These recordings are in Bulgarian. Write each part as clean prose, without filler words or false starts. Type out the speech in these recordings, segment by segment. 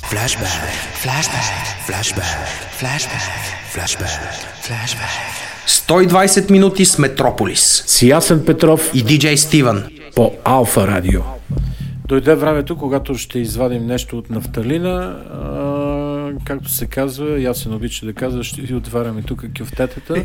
Flashback, flashback, flashback, flashback, flashback, flashback. 120 минути с Метрополис. С Ясен Петров и диджей Стивън по Алфа Радио. Дойде времето, когато ще извадим нещо от нафталина. Както се казва, Ясен обича да казва, ще ви отваряме тук кюфтетата.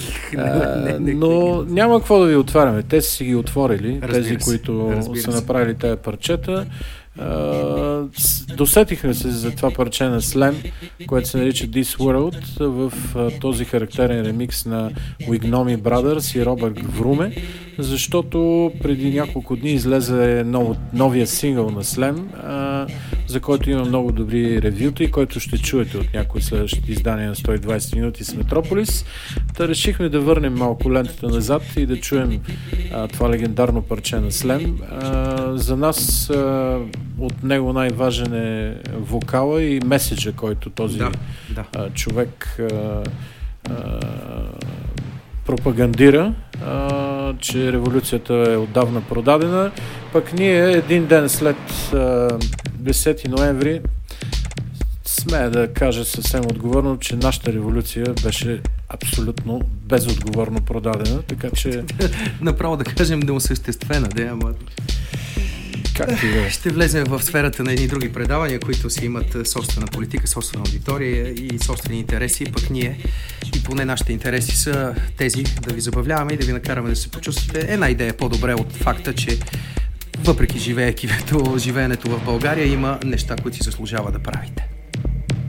Но няма какво да ви отваряме. Те си ги отворили, тези, които са направили тези парчета. Досетихме се за това парче на Слем, което се нарича This World, в този характерен ремикс на Уигноми Brothers и Робърт Вруме, защото преди няколко дни излезе новия сингъл на Слем, за който има много добри ревюта и който ще чуете от някои следващите издания на 120 минути с Метрополис. Та решихме да върнем малко лентата назад и да чуем това легендарно парче на Слем. За нас от него най-важен е вокала и меседжа, който този човек пропагандира, че революцията е отдавна продадена. Пък ние един ден след 10 ноември смея да кажа съвсем отговорно, че нашата революция беше абсолютно безотговорно продадена, така че... Направо да кажем неосъществена, ама... Ще влезем в сферата на едни други предавания, които си имат собствена политика, собствена аудитория и собствени интереси, пък ние и поне нашите интереси са тези да ви забавляваме и да ви накараме да се почувствате една идея по-добре от факта, че въпреки живеенето в България има неща, които си заслужава да правите.